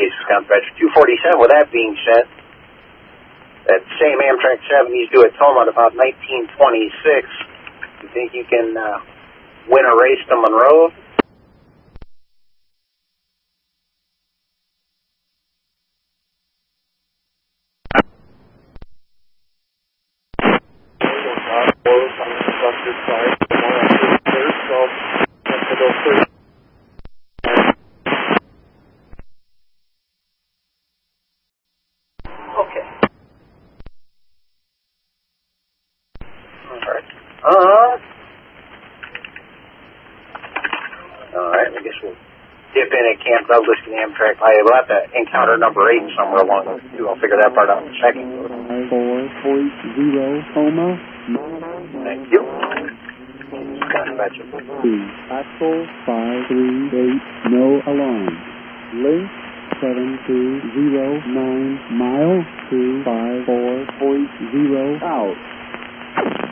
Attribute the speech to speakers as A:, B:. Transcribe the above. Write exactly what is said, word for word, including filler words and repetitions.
A: case, Wisconsin Badger two forty-seven. With that being said, that same Amtrak seventies due at Toma at about nineteen twenty-six. You think you can uh, win a race to Monroe? Okay. All right. Uh, all right, I guess we'll dip in at Camp Douglas to the Amtrak Highway. We'll have to encounter number eight somewhere along the two. I'll figure that part out in a second.
B: four point zero, Toma.
A: Thank you. Wisconsin Badger.
B: Axel five three eight, no alarm. Link seven two zero nine, mile two five four point zero out.